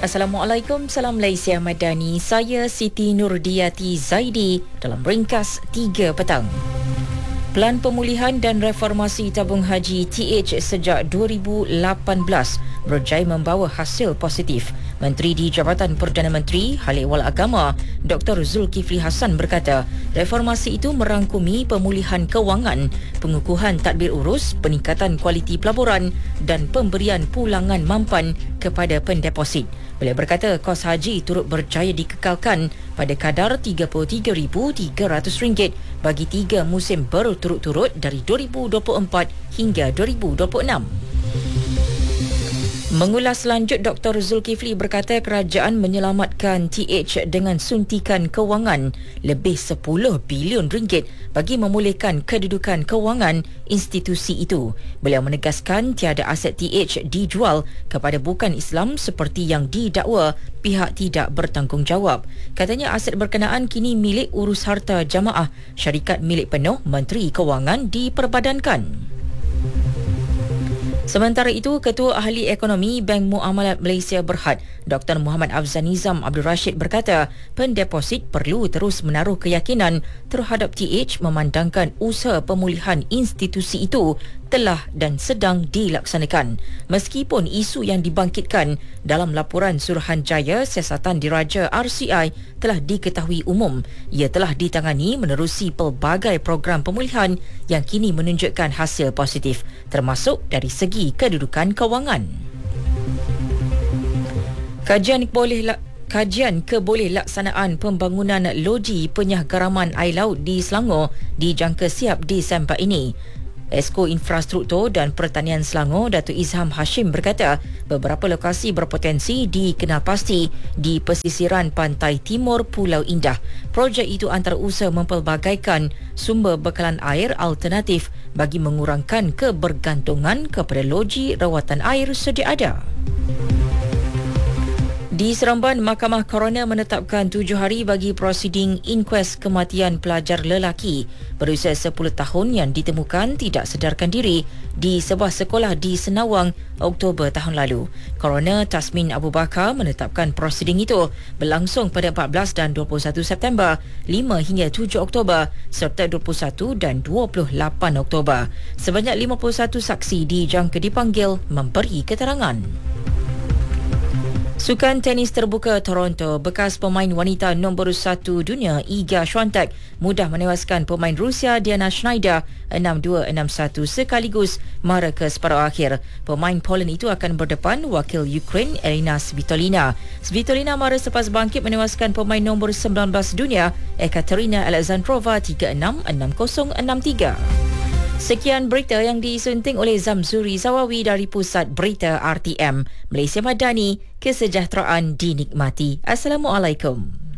Assalamualaikum, salam Malaysia Madani. Saya Siti Nurdiati Zaidi dalam ringkas 3 petang. Pelan pemulihan dan reformasi tabung haji TH sejak 2018 berjaya membawa hasil positif. Menteri di Jabatan Perdana Menteri Hal Ehwal Agama Dr. Zulkifli Hassan berkata, reformasi itu merangkumi pemulihan kewangan, pengukuhan tadbir urus, peningkatan kualiti pelaburan dan pemberian pulangan mampan kepada pendeposit. Beliau berkata kos haji turut berjaya dikekalkan pada kadar RM33,300 bagi 3 musim berturut-turut dari 2024 hingga 2026. Mengulas lanjut, Dr. Zulkifli berkata kerajaan menyelamatkan TH dengan suntikan kewangan lebih 10 bilion ringgit bagi memulihkan kedudukan kewangan institusi itu. Beliau menegaskan tiada aset TH dijual kepada bukan Islam seperti yang didakwa pihak tidak bertanggungjawab. Katanya aset berkenaan kini milik urus harta jamaah, syarikat milik penuh Menteri Kewangan diperbadankan. Sementara itu, Ketua Ahli Ekonomi Bank Muamalat Malaysia Berhad, Dr. Muhammad Afzal Nizam Abdul Rashid berkata, pendeposit perlu terus menaruh keyakinan terhadap TH memandangkan usaha pemulihan institusi itu telah dan sedang dilaksanakan. Meskipun isu yang dibangkitkan dalam laporan Suruhanjaya Siasatan Diraja RCI telah diketahui umum, ia telah ditangani menerusi pelbagai program pemulihan yang kini menunjukkan hasil positif, termasuk dari segi kedudukan kewangan. Kajian kebolehaksanaan pembangunan loji penyahgaraman air laut di Selangor dijangka siap Disember ini. Esko Infrastruktur dan Pertanian Selangor, Datuk Izham Hashim berkata, beberapa lokasi berpotensi dikenal pasti di pesisiran pantai timur Pulau Indah. Projek itu antara usaha mempelbagaikan sumber bekalan air alternatif bagi mengurangkan kebergantungan kepada loji rawatan air sedia ada. Di Seremban, Mahkamah Coroner menetapkan 7 hari bagi prosiding inkues kematian pelajar lelaki berusia 10 tahun yang ditemukan tidak sedarkan diri di sebuah sekolah di Senawang Oktober tahun lalu. Coroner Tasmin Abu Bakar menetapkan prosiding itu berlangsung pada 14 dan 21 September, 5 hingga 7 Oktober serta 21 dan 28 Oktober. Sebanyak 51 saksi dijangka dipanggil memberi keterangan. Sukan tenis terbuka Toronto, bekas pemain wanita nombor 1 dunia Iga Swiatek mudah menewaskan pemain Rusia Diana Schneider 6-2, 6-1 sekaligus mara ke separuh akhir. Pemain Poland itu akan berdepan wakil Ukraine Elina Svitolina. Svitolina mara selepas bangkit menewaskan pemain nombor 19 dunia Ekaterina Alexandrova 3-6, 6-0, 6-3. Sekian berita yang disunting oleh Zamzuri Zawawi dari Pusat Berita RTM. Malaysia Madani, kesejahteraan dinikmati. Assalamualaikum.